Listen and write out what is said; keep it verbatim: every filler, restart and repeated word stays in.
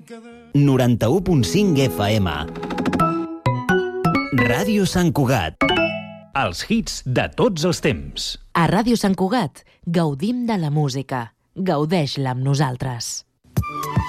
noranta-u punt cinc F M. Ràdio Sant Cugat. Els hits de tots els temps. A Ràdio Sant Cugat gaudim de la música. Gaudeix-la amb nosaltres.